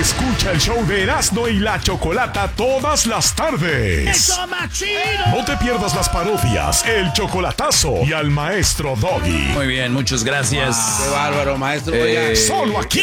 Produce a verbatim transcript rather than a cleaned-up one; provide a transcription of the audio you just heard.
Escucha el show de Erasmo y la Chocolata todas las tardes. ¡Eso, más chido! No te pierdas las parodias, el chocolatazo y al maestro Doggy. Muy bien, muchas gracias. Qué bárbaro, maestro. Eh, Oiga. Solo aquí,